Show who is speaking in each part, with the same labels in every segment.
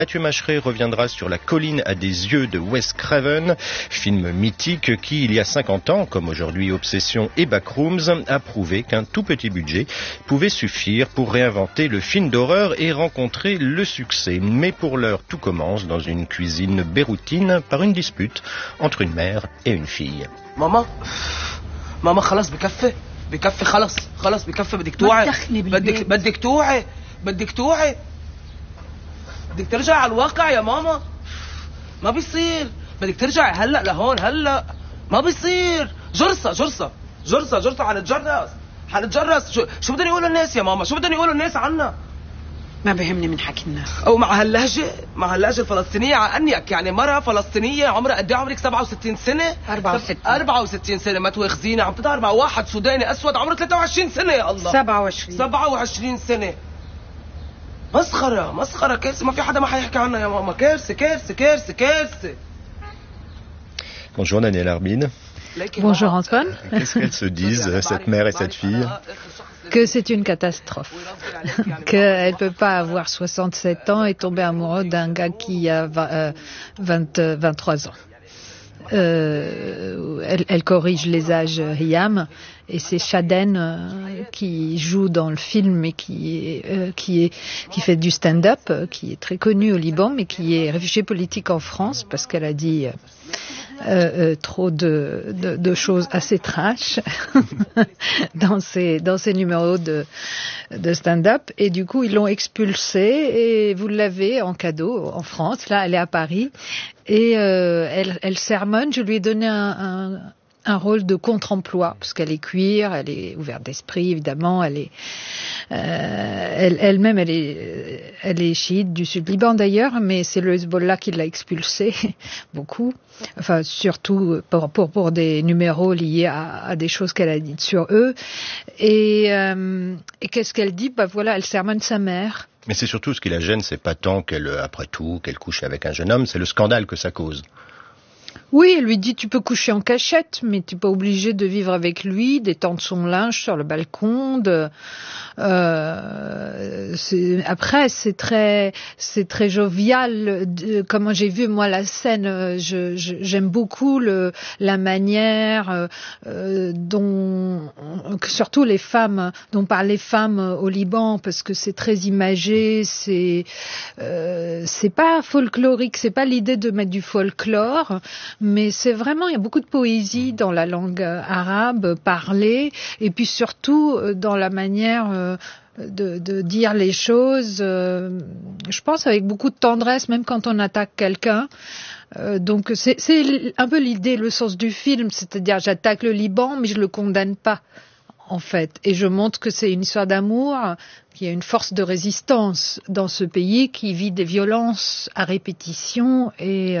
Speaker 1: Mathieu Macheret reviendra sur La colline à des yeux de Wes Craven, film mythique qui, il y a 50 ans, comme aujourd'hui Obsession et Backrooms, a prouvé qu'un tout petit budget pouvait suffire pour réinventer le film d'horreur et rencontrer le succès. Mais pour l'heure, tout commence dans une cuisine béroutine par une dispute entre une mère et une fille.
Speaker 2: ماما خلاص بكفي خلاص بكفي بدك توعي بدك توعي بدك ترجع على الواقع يا ماما ما بيصير بدك ترجع هلا لهون هلا ما بيصير جرصة حنتجرس شو بدهم يقولوا الناس يا ماما شو بدهم يقولوا الناس عنا
Speaker 3: ما بيهمني من حكي الناس
Speaker 2: او مع هاللهجة الفلسطينية عنك يعني مرة فلسطينية عمرها قد ايه عمرك 67 سنة 64 سنة ما تواخذيني عم تدار مع واحد سوداني اسود عمره 23 سنة يا الله 27 سنة مسخرة كارثة ما في حدا ما حيحكي عنها يا ماما كارثة.
Speaker 1: Bonjour Daniel Arbine.
Speaker 4: Bonjour Antoine.
Speaker 1: Qu'est-ce qu'elles se disent, cette mère et cette fille?
Speaker 4: Que c'est une catastrophe. Qu'elle ne peut pas avoir 67 ans et tomber amoureuse d'un gars qui a 23 ans. Elle corrige les âges Hiam et c'est Shaden qui joue dans le film et qui fait du stand-up, qui est très connu au Liban mais qui est réfugiée politique en France parce qu'elle a dit trop de choses assez trash dans ses numéros de stand-up et du coup ils l'ont expulsée et vous l'avez en cadeau en France. Là elle est à Paris et elle sermonne. Je lui ai donné un rôle de contre-emploi parce qu'elle est queer, elle est ouverte d'esprit évidemment, elle est elle-même elle est chiite du sud Liban d'ailleurs, mais c'est le Hezbollah qui l'a expulsée beaucoup, enfin surtout pour des numéros liés à des choses qu'elle a dites sur eux et qu'est-ce qu'elle dit? Voilà, elle sermonne sa mère.
Speaker 1: Mais c'est surtout ce qui la gêne, c'est pas tant après tout, qu'elle couche avec un jeune homme, c'est le scandale que ça cause.
Speaker 4: Oui, elle lui dit tu peux coucher en cachette, mais tu n'es pas obligé de vivre avec lui, d'étendre son linge sur le balcon. Après, c'est très jovial. Comment j'ai vu moi la scène, j'aime beaucoup la manière surtout les femmes, dont parlent les femmes au Liban, parce que c'est très imagé. C'est pas folklorique, c'est pas l'idée de mettre du folklore. Mais c'est vraiment, il y a beaucoup de poésie dans la langue arabe parlée et puis surtout dans la manière de dire les choses, je pense avec beaucoup de tendresse, même quand on attaque quelqu'un. Donc c'est un peu l'idée, le sens du film, c'est-à-dire j'attaque le Liban mais je le condamne pas en fait. Et je montre que c'est une histoire d'amour, qu'il y a une force de résistance dans ce pays qui vit des violences à répétition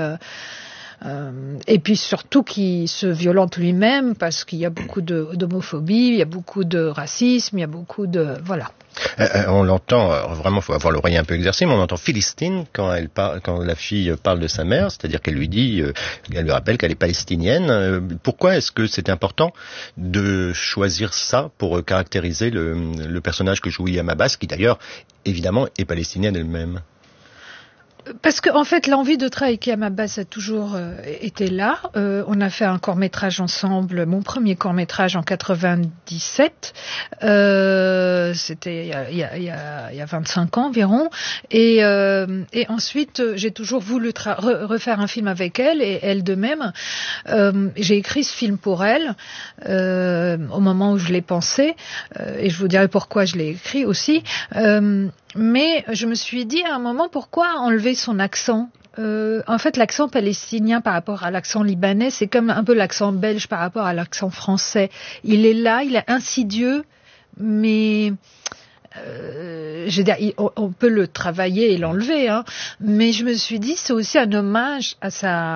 Speaker 4: et puis surtout qui se violente lui-même parce qu'il y a beaucoup d'homophobie, il y a beaucoup de racisme, il y a beaucoup de... Voilà.
Speaker 1: On l'entend, vraiment, il faut avoir l'oreille un peu exercée, mais on entend Philistine quand la fille parle de sa mère, c'est-à-dire qu'elle lui dit, elle lui rappelle qu'elle est palestinienne. Pourquoi est-ce que c'est important de choisir ça pour caractériser le personnage que joue Hiam Abbas, qui d'ailleurs, évidemment, est palestinienne elle-même?
Speaker 4: Parce que en fait l'envie de travailler avec Hiam Abbas a toujours été là. On a fait un court-métrage ensemble, mon premier court-métrage en 97. C'était il y a 25 ans environ. Et ensuite j'ai toujours voulu refaire un film avec elle et elle de même. J'ai écrit ce film pour elle au moment où je l'ai pensé et je vous dirai pourquoi je l'ai écrit aussi. Mais je me suis dit à un moment, pourquoi enlever son accent? En fait, l'accent palestinien par rapport à l'accent libanais, c'est comme un peu l'accent belge par rapport à l'accent français. Il est là, il est insidieux, mais je veux dire, on peut le travailler et l'enlever, hein. Mais je me suis dit, c'est aussi un hommage à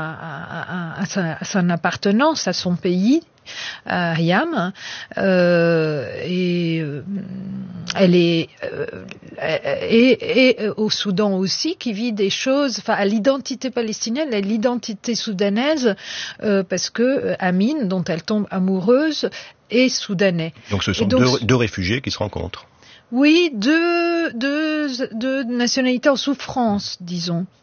Speaker 4: son appartenance à son pays. Hiam et elle est et au Soudan aussi qui vit des choses, enfin à l'identité palestinienne, à l'identité soudanaise parce que Amin, dont elle tombe amoureuse, est soudanais.
Speaker 1: Donc ce sont deux réfugiés qui se rencontrent.
Speaker 4: Oui, deux nationalités en souffrance, disons.